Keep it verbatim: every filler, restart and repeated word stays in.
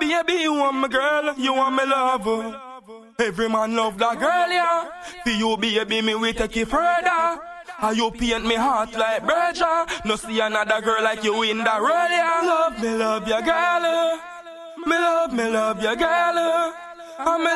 Baby, you want my girl, you want me lover. Every man love that girl, yeah. For you, baby, me we take it further. How you paint me heart like Berger. No see another girl like you in the world, yeah. Love me, love your girl. Me love, me love your girl. I'm